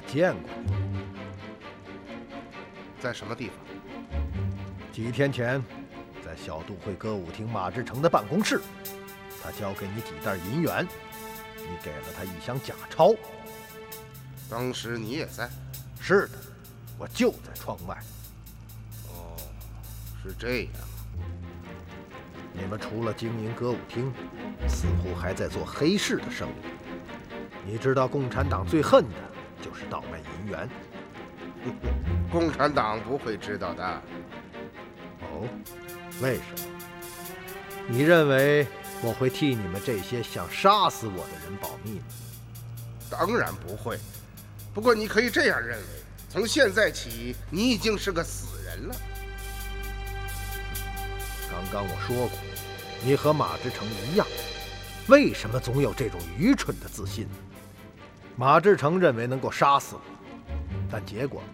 见过你， 在什么地方？ 几天前，在小都会歌舞厅马志成的办公室，他交给你几袋银元，你给了他一箱假钞。 当时你也在？ 是的，我就在窗外。 哦，是这样。 你们除了经营歌舞厅，似乎还在做黑市的生意。你知道共产党最恨的就是倒卖银元。 共产党不会知道的。 哦，为什么？你认为我会替你们这些想杀死我的人保密吗？ 当然不会。不过你可以这样认为，从现在起，你已经是个死人了。 刚刚我说过，你和马志成一样，为什么总有这种愚蠢的自信？马志成认为能够杀死我，但结果